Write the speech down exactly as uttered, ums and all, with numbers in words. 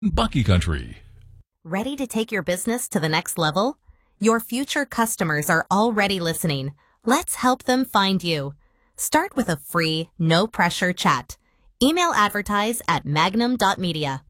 Bucky Country. Ready to take your business to the next level? Your future customers are already listening. Let's help them find you. Start with a free, no-pressure chat. Email advertise at magnum dot media.